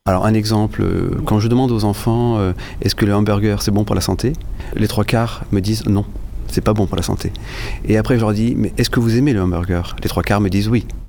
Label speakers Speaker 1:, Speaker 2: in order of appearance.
Speaker 1: Alors un exemple, quand je demande aux enfants est-ce que le hamburger c'est bon pour la santé, les 3/4 me disent non, c'est pas bon pour la santé. Et après je leur dis mais est-ce que vous aimez le hamburger? Les 3/4 me disent oui.